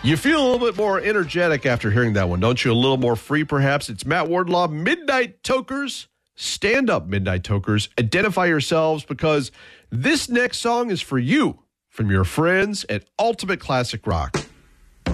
You feel a little bit more energetic after hearing that one, don't you? A little more free, perhaps. It's Matt Wardlaw, Midnight Tokers. Stand up, Midnight Tokers. Identify yourselves, because this next song is for you from your friends at Ultimate Classic Rock.